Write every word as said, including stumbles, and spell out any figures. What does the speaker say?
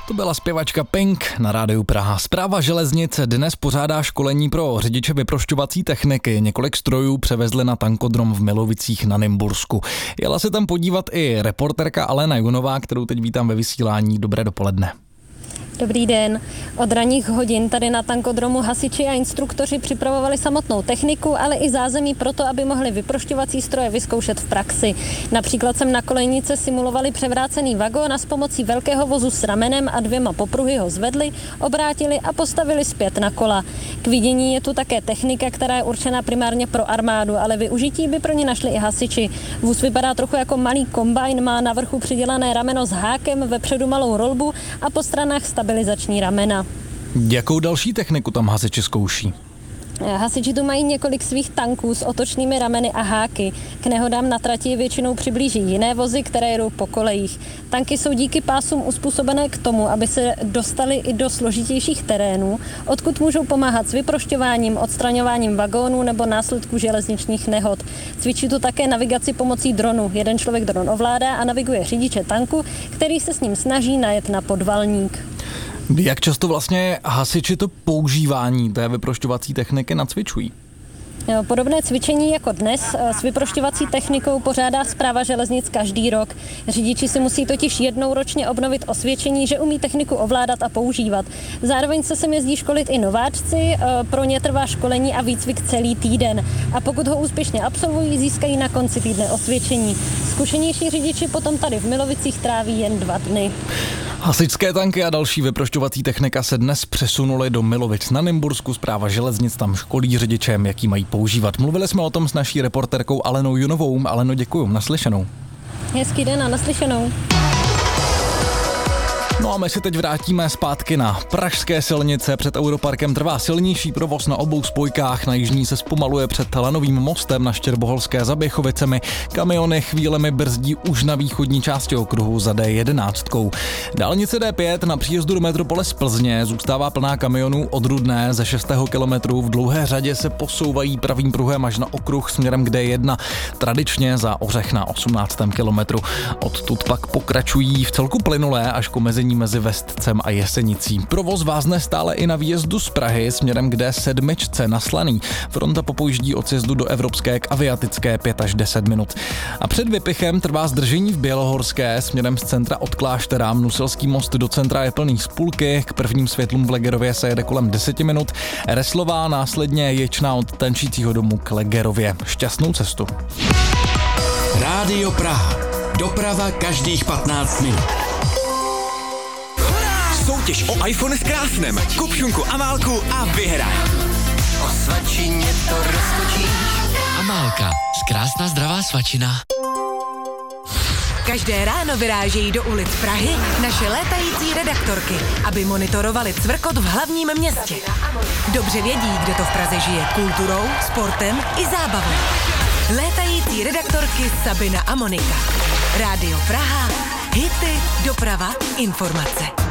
To byla zpěvačka Pink na rádiu Praha. Správa železnic dnes pořádá školení pro řidiče vyprošťovací techniky. Několik strojů převezli na tankodrom v Milovicích na Nymbursku. Jela se tam podívat i reporterka Alena Junová, kterou teď vítám ve vysílání. Dobré dopoledne. Dobrý den. Od ranních hodin tady na tankodromu hasiči a instruktoři připravovali samotnou techniku, ale i zázemí pro to, aby mohli vyprošťovací stroje vyzkoušet v praxi. Například sem na kolejnice simulovali převrácený vagón a s pomocí velkého vozu s ramenem a dvěma popruhy ho zvedli, obrátili a postavili zpět na kola. K vidění je tu také technika, která je určena primárně pro armádu, ale využití by pro ně našli i hasiči. Vůz vypadá trochu jako malý kombajn, má na vrchu přidělané rameno s hákem, vepředu malou rolbu a po stranách stabilizační ramena. Jakou další techniku tam hasiči zkouší? Hasiči tu mají několik svých tanků s otočnými rameny a háky. K nehodám na trati většinou přiblíží jiné vozy, které jedou po kolejích. Tanky jsou díky pásům uspůsobené k tomu, aby se dostali i do složitějších terénů, odkud můžou pomáhat s vyprošťováním, odstraňováním vagónů nebo následků železničních nehod. Cvičí tu také navigaci pomocí dronu. Jeden člověk dron ovládá a naviguje řidiče tanku, který se s ním snaží najet na podvalník. Jak často vlastně hasiči to používání té vyprošťovací techniky nacvičují? Podobné cvičení jako dnes s vyprošťovací technikou pořádá Správa železnic každý rok. Řidiči si musí totiž jednou ročně obnovit osvědčení, že umí techniku ovládat a používat. Zároveň se sem jezdí školit i nováčci, pro ně trvá školení a výcvik celý týden. A pokud ho úspěšně absolvují, získají na konci týdne osvědčení. Zkušenější řidiči potom tady v Milovicích tráví jen dva dny. Hasičské tanky a další vyprošťovací technika se dnes přesunuly do Milovic na Nymbursku. Správa železnic tam školí řidičem, jaký mají používat. Mluvili jsme o tom s naší reporterkou Alenou Junovou. Aleno, děkuju, naslyšenou. Hezký den a naslyšenou. No a my si teď vrátíme zpátky na pražské silnice. Před Europarkem trvá silnější provoz na obou spojkách. Na jižní se zpomaluje před Lanovým mostem na Štěrboholské za Běchovicemi. Kamiony chvílemi brzdí už na východní části okruhu za D jedenáct. Dálnice D pět na příjezdu do metropole z Plzně zůstává plná kamionů od Rudné ze šestého kilometru. V dlouhé řadě se posouvají pravým pruhem až na okruh směrem k D jedna. Tradičně za Ořech na osmnáctém kilometru. Odtud pak pokračují v celku plynulé až k omezení mezi Vestcem a Jesenicí. Provoz vázne stále i na výjezdu z Prahy směrem k D sedm na Slaný. Fronta popojíždí od sjezdu do Evropské k Aviatické pět až deset minut. A před Vypichem trvá zdržení v Bělohorské směrem z centra od Kláštera. Nuselský most do centra je plný spůlky, k prvním světlům v Legerově se jede kolem deset minut. Reslová následně Ječná od Tenčícího domu k Legerově. Šťastnou cestu. Rádio Praha. Doprava každých patnáct minut. Soutěž o iPhone s krásnem. Kup šunku Amálku a vyhraj. O svačině to roztočíš. Amálka. Krásná zdravá svačina. Každé ráno vyrážejí do ulic Prahy naše létající redaktorky, aby monitorovali cvrkot v hlavním městě. Dobře vědí, kde to v Praze žije kulturou, sportem i zábavou. Létající redaktorky Sabina a Monika. Rádio Praha. Hity, doprava, informace.